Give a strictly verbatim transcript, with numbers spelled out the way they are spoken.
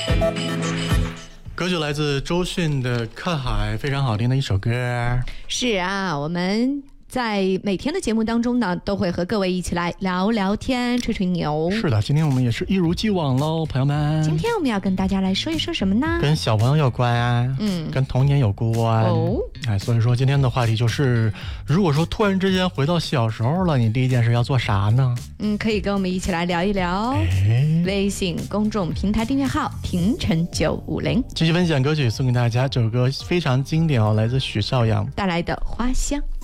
歌曲来自周迅的《看海》，非常好听的一首歌。 是啊，我们在每天的节目当中呢，都会和各位一起来聊聊天、吹吹牛。 是的，今天我们也是一如既往喽，朋友们。 今天我们要跟大家来说一说什么呢？ 跟小朋友有关啊， 嗯， 跟童年有关。 哦， 哎，所以说今天的话题就是，如果说突然之间回到小时候了，你第一件事要做啥呢？ 嗯，可以跟我们一起来聊一聊。 哎， 微信公众平台订阅号平成九五零， 继续分享歌曲送给大家，这首歌非常经典哦，来自许绍洋带来的《花香》。